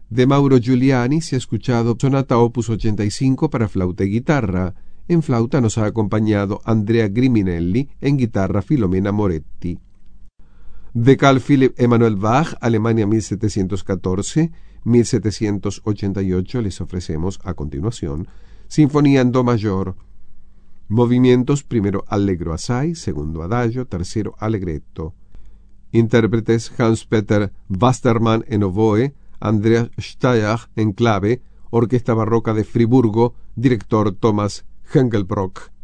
De Mauro Giuliani se ha escuchado Sonata Opus 85 para flauta y guitarra. En flauta nos ha acompañado Andrea Griminelli, en guitarra Filomena Moretti. De Carl Philipp Emanuel Bach, Alemania 1714-1788, les ofrecemos a continuación Sinfonía en Do mayor. Movimientos: primero Allegro assai, segundo Adagio, tercero Allegretto. Intérpretes: Hans-Peter Wastermann en oboe, Andreas Steyr en clave, Orquesta Barroca de Friburgo, director Thomas Hengelbrock.